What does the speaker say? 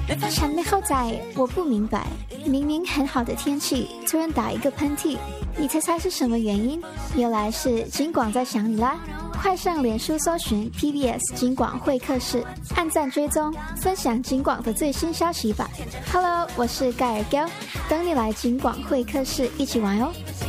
谄媚后仔，我不明白，明明很好的天气，突然打一个喷嚏，你猜猜是什么原因？原来是金广在想你啦！快上脸书搜寻 PBS 金广会客室，按赞追踪，分享金广的最新消息吧。Hello， 我是盖尔 Giao， 等你来金广会客室一起玩哦。